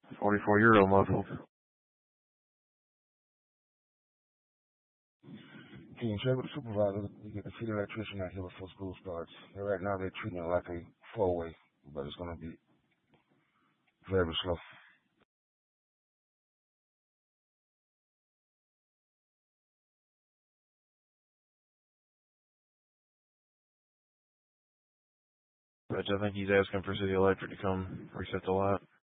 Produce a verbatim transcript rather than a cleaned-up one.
forty-four euro muffled. Can you check with the supervisor to get the feed electrician out here before school starts? And right now they're treating it like a four-way, but it's going to be very slow. But I think he's asking for City Electric to come reset the light.